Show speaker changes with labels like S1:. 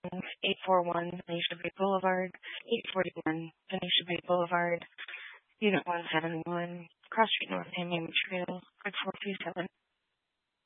S1: 841 Venetia Bay Boulevard, 841 Venetia Bay Boulevard, Unit 171, Cross Street North, Miami Trail, 5427.